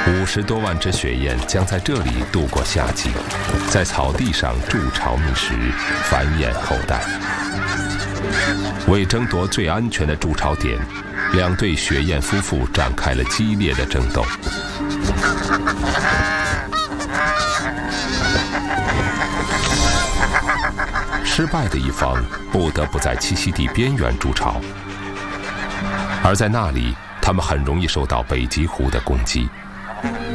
50多万只雪雁将在这里度过夏季，在草地上筑巢觅食，繁衍后代。为争夺最安全的筑巢点，两对雪雁夫妇展开了激烈的争斗。失败的一方不得不在栖息地边缘筑巢，而在那里，它们很容易受到北极狐的攻击。